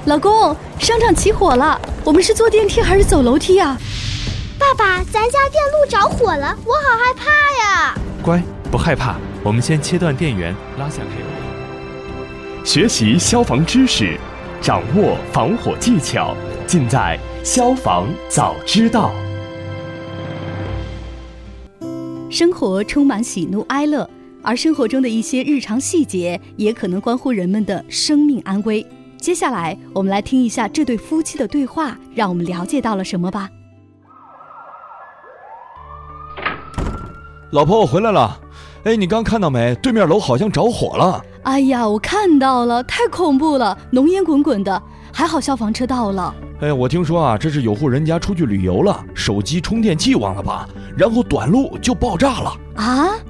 老公，商场起火了，我们是坐电梯还是走楼梯啊？ 爸爸，咱家电路着火了，我好害怕呀！ 乖，不害怕，我们先切断电源，拉下 cable。 学习消防知识，掌握防火技巧，尽在消防早知道。 生活充满喜怒哀乐，而生活中的一些日常细节也可能关乎人们的生命安危。接下来我们来听一下这对夫妻的对话，让我们了解到了什么吧。 老婆，我回来了。你刚看到没？对面楼好像着火了。 哎呀，我看到了，太恐怖了，浓烟滚滚的，还好消防车到了。 我听说这是有户人家出去旅游了，手机充电器忘了拔，然后短路就爆炸了。 啊？